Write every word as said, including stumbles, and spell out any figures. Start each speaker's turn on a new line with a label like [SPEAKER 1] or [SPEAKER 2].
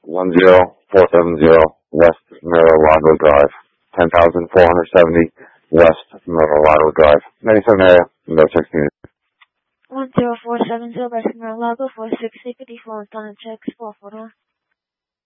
[SPEAKER 1] one zero four seven zero West Mar-a-Lago Drive, ten thousand four hundred seventy West Mar-a-Lago Drive, ninety-seven area, no sixteen.
[SPEAKER 2] one zero four seven zero West Mar-a-Lago, four sixty, fifty-four, time checks, four four.